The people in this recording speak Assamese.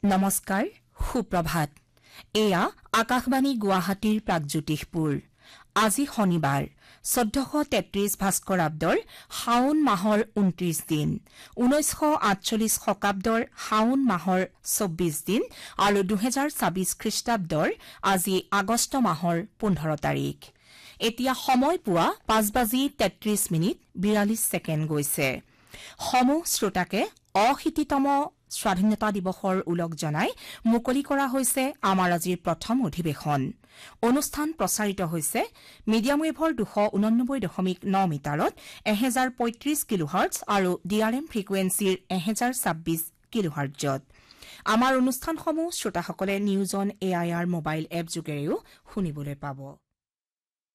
নমস্কাৰ সুপ্ৰভাত এয়া আকাশবাণী গুৱাহাটীৰ প্ৰাগজ্যোতিষপুৰ আজি শনিবাৰ ১৪৩৩ ভাস্কৰাব্দৰ শাওন মাহৰ ২৯ দিন ১৯৪৮ শকাব্দৰ শাওন মাহৰ ২৪ দিন আৰু ২০২৬ খ্ৰীষ্টাব্দৰ আজি আগষ্ট মাহৰ ১৫ তাৰিখ এতিয়া সময় পুৱা ৫:৩৩:৪২ গৈছে সমূহ শ্ৰোতাকে অশীতিতম স্বাধীনতা দিৱসৰ ওলগ জনাই মুকলি কৰা হৈছে আমাৰ আজিৰ প্ৰথম অধিৱেশন অনুষ্ঠান প্ৰচাৰিত হৈছে মিডিয়াম ৱেভৰ ২৮৯.৯ মিটাৰত ১০৩৫ কিলোহাৰ্টজ আৰু ডিআৰএম ফ্ৰিকুৱেন্সিৰ ১০২৬ কিলোহাৰ্টজত আমাৰ অনুষ্ঠানসমূহ শ্ৰোতাসকলে news on AIR mobile app যোগেৰেও শুনিবলৈ পাব